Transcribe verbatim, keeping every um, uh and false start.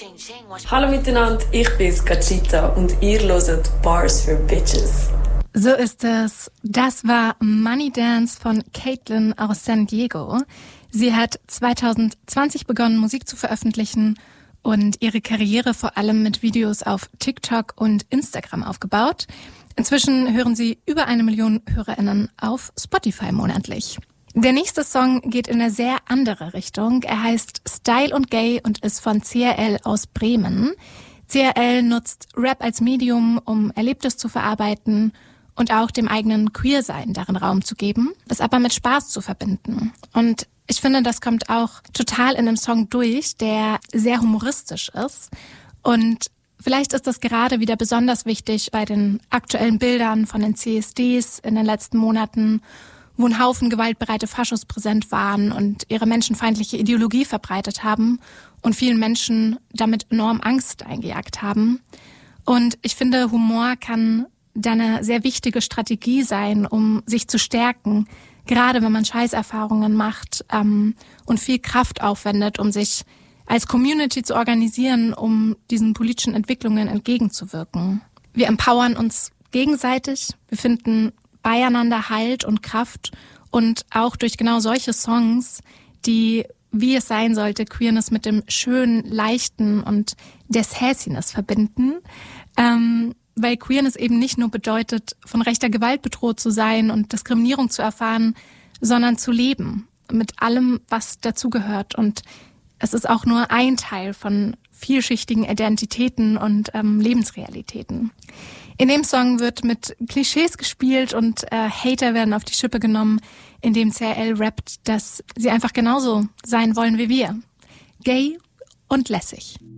Hallo miteinander, ich bin Cachita und ihr hört Bars for Bitches. So ist es. Das war Money Dance von Caitlyn aus San Diego. Sie hat zwanzig zwanzig begonnen, Musik zu veröffentlichen und ihre Karriere vor allem mit Videos auf TikTok und Instagram aufgebaut. Inzwischen hören sie über eine Million HörerInnen auf Spotify monatlich. Der nächste Song geht in eine sehr andere Richtung. Er heißt Style und Gay und ist von C R L aus Bremen. C R L nutzt Rap als Medium, um Erlebtes zu verarbeiten und auch dem eigenen Queer-Sein darin Raum zu geben, es aber mit Spaß zu verbinden. Und ich finde, das kommt auch total in einem Song durch, der sehr humoristisch ist. Und vielleicht ist das gerade wieder besonders wichtig bei den aktuellen Bildern von den C S Ds in den letzten Monaten, wo ein Haufen gewaltbereite Faschos präsent waren und ihre menschenfeindliche Ideologie verbreitet haben und vielen Menschen damit enorm Angst eingejagt haben. Und ich finde, Humor kann da eine sehr wichtige Strategie sein, um sich zu stärken, gerade wenn man Scheißerfahrungen macht ähm, und viel Kraft aufwendet, um sich als Community zu organisieren, um diesen politischen Entwicklungen entgegenzuwirken. Wir empowern uns gegenseitig, wir finden beieinander Halt und Kraft und auch durch genau solche Songs, die, wie es sein sollte, Queerness mit dem Schönen, Leichten und der Sassiness verbinden. Ähm, weil Queerness eben nicht nur bedeutet, von rechter Gewalt bedroht zu sein und Diskriminierung zu erfahren, sondern zu leben mit allem, was dazugehört. Und es ist auch nur ein Teil von vielschichtigen Identitäten und ähm, Lebensrealitäten. In dem Song wird mit Klischees gespielt und äh, Hater werden auf die Schippe genommen, indem C R L rappt, dass sie einfach genauso sein wollen wie wir. Gay und lässig.